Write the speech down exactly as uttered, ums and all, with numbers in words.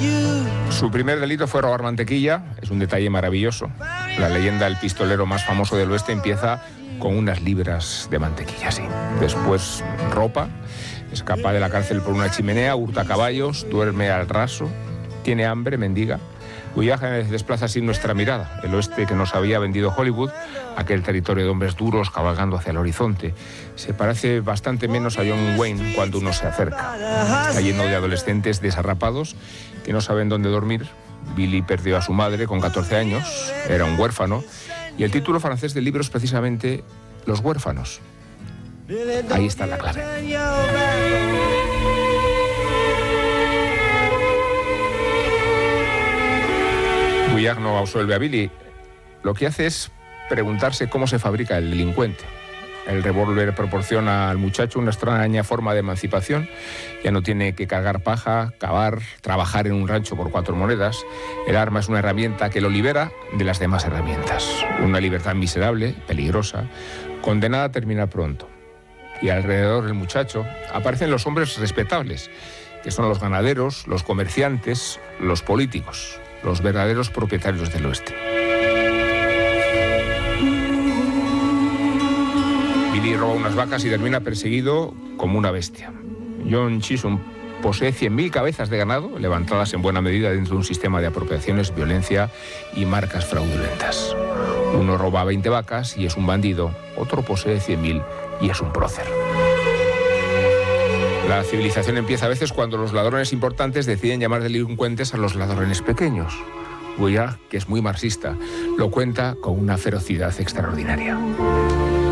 Su primer delito fue robar mantequilla, es un detalle maravilloso. La leyenda del pistolero más famoso del oeste empieza con unas libras de mantequilla, sí. Después ropa, escapa de la cárcel por una chimenea, hurta caballos, duerme al raso, tiene hambre, mendiga. Voyage desplaza así nuestra mirada, el oeste que nos había vendido Hollywood, aquel territorio de hombres duros cabalgando hacia el horizonte. Se parece bastante menos a John Wayne cuando uno se acerca. Está lleno de adolescentes desarrapados que no saben dónde dormir. Billy perdió a su madre con catorce años, era un huérfano, y el título francés del libro es precisamente Los huérfanos. Ahí está la clave. Vuillard no absuelve a Billy. Lo que hace es preguntarse cómo se fabrica el delincuente. El revólver proporciona al muchacho una extraña forma de emancipación. Ya no tiene que cargar paja, cavar, trabajar en un rancho por cuatro monedas. El arma es una herramienta que lo libera de las demás herramientas. Una libertad miserable, peligrosa, condenada a terminar pronto. Y alrededor del muchacho aparecen los hombres respetables, que son los ganaderos, los comerciantes, los políticos, los verdaderos propietarios del oeste. Billy roba unas vacas y termina perseguido como una bestia. John Chisholm posee cien mil cabezas de ganado, levantadas en buena medida dentro de un sistema de apropiaciones, violencia y marcas fraudulentas. Uno roba veinte vacas y es un bandido, otro posee cien mil y es un prócer. La civilización empieza a veces cuando los ladrones importantes deciden llamar delincuentes a los ladrones pequeños. Vuillard, que es muy marxista, lo cuenta con una ferocidad extraordinaria.